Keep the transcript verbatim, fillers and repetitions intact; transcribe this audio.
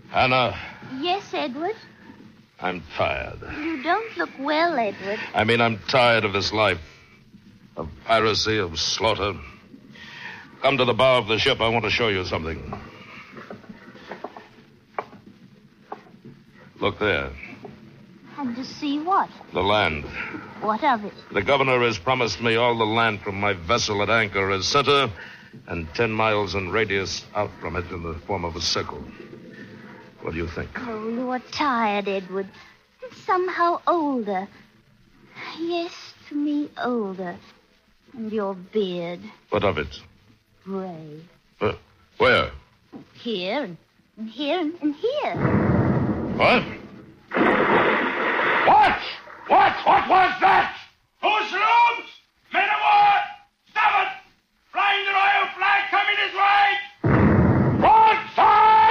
Hannah. Yes, Edward? I'm tired. You don't look well, Edward. I mean, I'm tired of this life. Of piracy, of slaughter. Come to the bow of the ship. I want to show you something. Look there. And to see what? The land. What of it? The governor has promised me all the land from my vessel at anchor as center and ten miles in radius out from it in the form of a circle. What do you think? Oh, you're tired, Edward. And somehow older. Yes, to me, older. And your beard. What of it? Gray. Uh, where? Here, and, and here, and, and here. What? What? What? What was that?